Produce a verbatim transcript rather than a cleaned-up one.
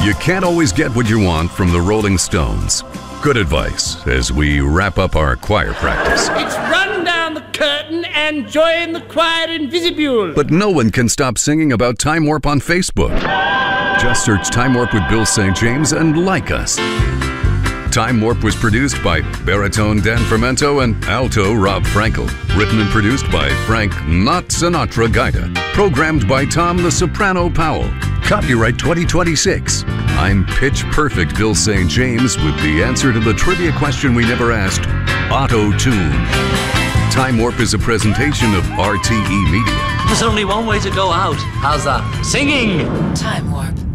You can't always get what you want from the Rolling Stones. Good advice as we wrap up our choir practice. It's run down the curtain and join the choir in Visibule. But no one can stop singing about Time Warp on Facebook. Just search Time Warp with Bill Saint James and like us. Time Warp was produced by baritone Dan Fermento and alto Rob Frankel. Written and produced by Frank Not Sinatra Gaida. Programmed by Tom the Soprano Powell. Copyright twenty twenty-six. I'm Pitch Perfect Bill Saint James with the answer to the trivia question we never asked, Auto-Tune. Time Warp is a presentation of R T E Media. There's only one way to go out. How's that? Singing! Time Warp.